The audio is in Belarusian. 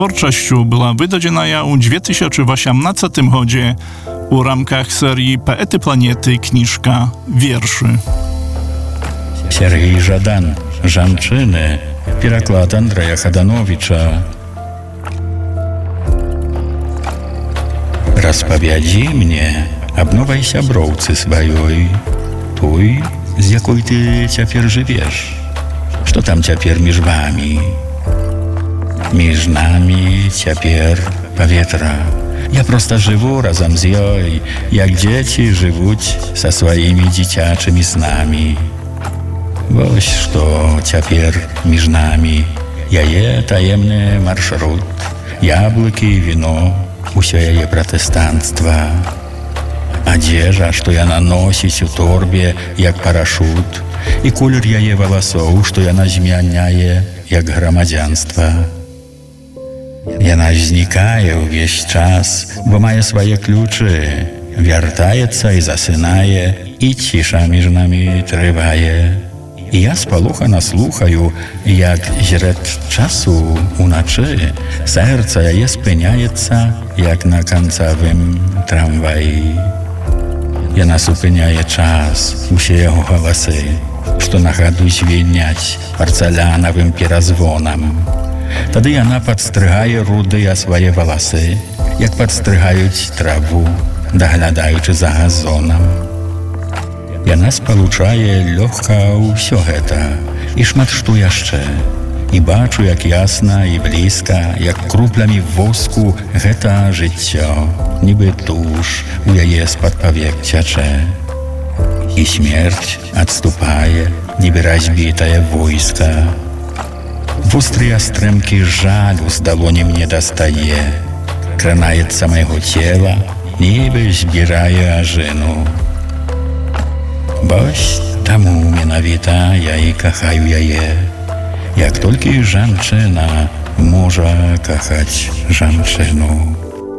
Tворчістю була видадена у 2018 году у рамках серії «Поети планети» книжка «Вірші». Сергій Жадан, «Жанчыны», переклад Андрея Хадановича. Распавядзі мне аб новай сяброўцы сваёй, той, з якой ты цяпер жывеш. Што там цяпер між вамі? Між намі цяпер паветра. Я проста жыву разам з ёй, як дзеці жывуць са сваімі дзіцячымі снамі. Вось што цяпер між намі. Яе таемны маршрут, яблыкі, віно, усё яе пратэстанцтва. Адзежа, што яна носіць у торбе, як парашут, і колер яе валасоў, што яна змяняе, як грамадзянства. Яна знікае ўвесь час, бо мае свае ключы, вяртаецца і засынае, і ціша між намі трывае. І я спалохана слухаю, як зред часу уначы сэрца яе спыняецца, як на канцавым трамваі. Яна супыняе час, усе яго галасы, што нагадуюць звеняць парцалянавым перазвонам. Тады яна падстрыгае рудыя свае валасы, як падстрыгаюць траву, даглядаючы за газонам. Яна спалучае лёгка ўсё гэта і шмат што яшчэ. І бачу, як ясна і блізка, як круплямі воску гэта жыццё, нібы туш у яе з-пад павек цячэ. І смерць адступае, нібы разбітае войска. Вострыя стрэмкі жалю з далоні мне дастае, кранаецца майго цела, нібы збірае ажыну. Вось таму менавіта я і кахаю яе, як толькі жанчына можа кахаць жанчыну.